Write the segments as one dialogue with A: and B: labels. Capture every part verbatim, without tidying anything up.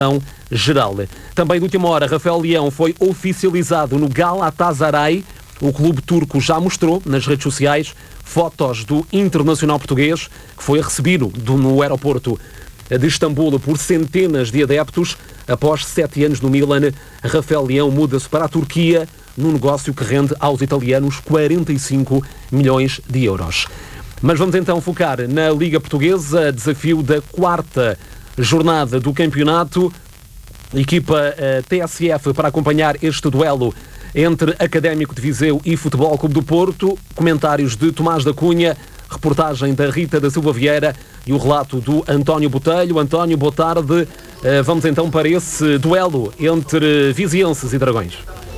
A: geral. Também de última hora, Rafael Leão foi oficializado no Galatasaray. O clube turco já mostrou nas redes sociais fotos do internacional português, que foi recebido do, no aeroporto de Istambul por centenas de adeptos. Após sete anos no Milan, Rafael Leão muda-se para a Turquia num negócio que rende aos italianos quarenta e cinco milhões de euros. Mas vamos então focar na Liga Portuguesa, desafio da quarta jornada do campeonato. Equipa uh, T S F para acompanhar este duelo entre Académico de Viseu e Futebol Clube do Porto. Comentários de Tomás da Cunha, reportagem da Rita da Silva Vieira e o relato do António Botelho. António, boa tarde. Uh, vamos então para esse duelo entre vizienses e Dragões.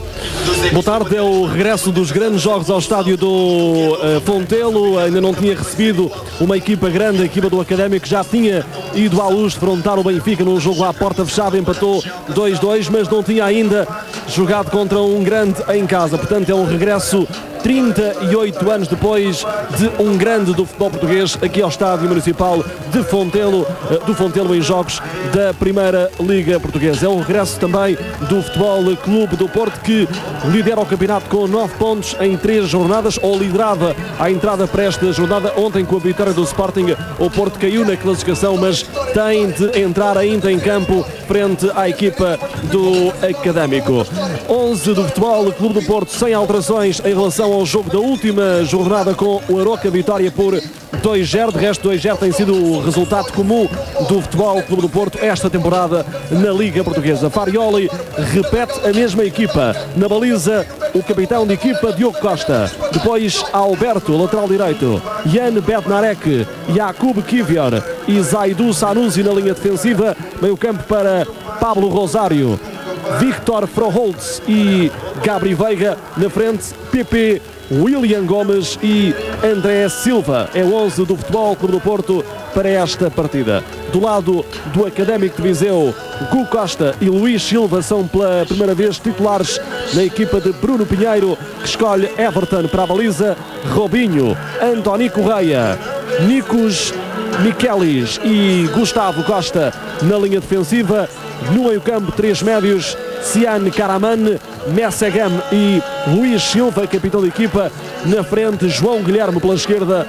B: Boa tarde, é o regresso dos grandes jogos ao estádio do uh, Fontelo. Ainda não tinha recebido uma equipa grande, a equipa do Académico já tinha ido à Luz defrontar o Benfica num jogo à porta fechada, empatou dois a dois, mas não tinha ainda jogado contra um grande em casa. Portanto, é um regresso trinta e oito anos depois de um grande do futebol português aqui ao estádio municipal de Fontelo, do Fontelo em jogos da Primeira Liga Portuguesa. É um regresso também do Futebol Clube do Porto, que lidera o campeonato com nove pontos em três jornadas, ou liderava à entrada para esta jornada. Ontem, com a vitória do Sporting, o Porto caiu na classificação, mas tem de entrar ainda em campo frente à equipa do Académico. onze do Futebol Clube do Porto sem alterações em relação ao jogo da última jornada com o Aroca, vitória por dois a zero. De resto, dois a zero tem sido o resultado comum do Futebol Clube do Porto esta temporada na Liga Portuguesa. Farioli repete a mesma equipa. Na baliza, o capitão de equipa, Diogo Costa. Depois, Alberto, lateral direito. Jan Bednarek, Jakub Kivior e Zaidu Sanusi na linha defensiva. Meio campo para Pablo Rosário, Victor Froholtz e Gabri Veiga. Na frente, Pepe, William Gomes e André Silva. É o onze do Futebol Clube do Porto para esta partida. Do lado do Académico de Viseu, Gu Costa e Luís Silva são pela primeira vez titulares na equipa de Bruno Pinheiro, que escolhe Everton para a baliza, Robinho, António Correia, Nikos Michelis e Gustavo Costa na linha defensiva. No meio-campo, três médios, Cian Karaman, Messegam e Luís Silva, capitão da equipa. Na frente, João Guilherme pela esquerda,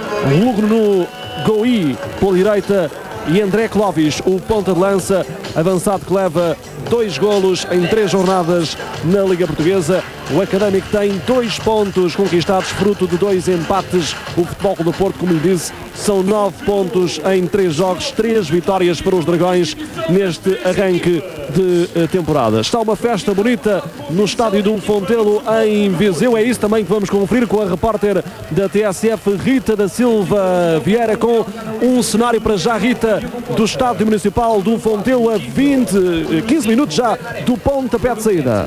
B: Lugno Goi pela direita e André Clovis, o ponta de lança, avançado que leva dois golos em três jornadas na Liga Portuguesa. O Académico tem dois pontos conquistados, fruto de dois empates. O Futebol Clube do Porto, como lhe disse, são nove pontos em três jogos, três vitórias para os Dragões neste arranque de temporada. Está uma festa bonita no estádio do Fontelo em Viseu. É isso também que vamos conferir com a repórter da T S F, Rita da Silva Vieira, com um cenário para já, Rita, do estádio municipal do Fontelo a vinte, quinze minutos já do pontapé de saída.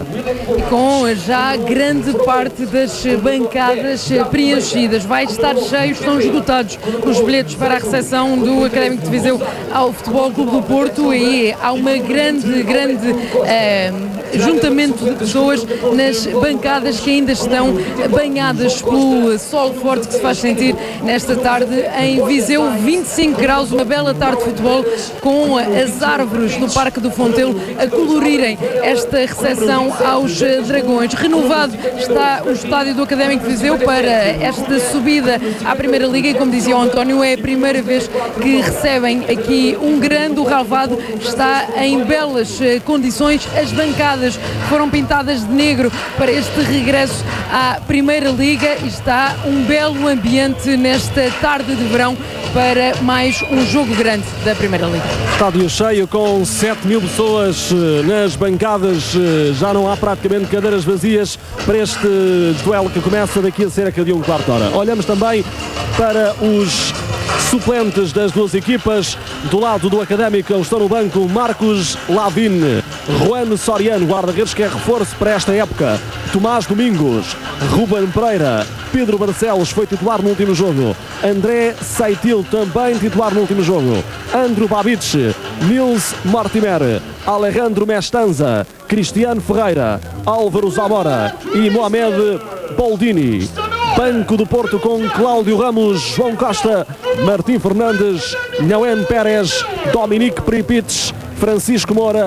C: Com já grande parte das bancadas preenchidas. Vai estar cheio, estão esgotados os bilhetes para a recepção do Académico de Viseu ao Futebol Clube do Porto, e há uma grande, grande eh, juntamento de pessoas nas bancadas que ainda estão banhadas pelo sol forte que se faz sentir nesta tarde em Viseu. Vinte e cinco graus, uma bela tarde de futebol, com as árvores no Parque do Fontelo a colorirem esta recepção aos Dragões. Renovado está o estádio do Académico de Viseu para esta subida à Primeira Liga, e como dizia o António, é a primeira vez que recebem aqui um grande. O relvado está em belas condições, as bancadas foram pintadas de negro para este regresso à Primeira Liga, e está um belo ambiente nesta tarde de verão para mais um jogo grande da Primeira Liga.
B: Estádio cheio com sete mil pessoas nas bancadas, já não há praticamente cadeiras vazias para este duelo que começa daqui a cerca de um quarto de hora. Olhamos também para os suplentes das duas equipas. Do lado do Académico estão no banco Marcos Lavin, Juan Soriano, guarda-redes que é reforço para esta época, Tomás Domingos, Ruben Pereira, Pedro Barcelos foi titular no último jogo, André Saitil também titular no último jogo, Andrew Babic, Nils Mortimer, Alejandro Mestanza, Cristiano Ferreira, Álvaro Zamora e Mohamed Boldini. Banco do Porto com Cláudio Ramos, João Costa, Martim Fernandes, Noem Pérez, Dominique Pripites Francisco Moura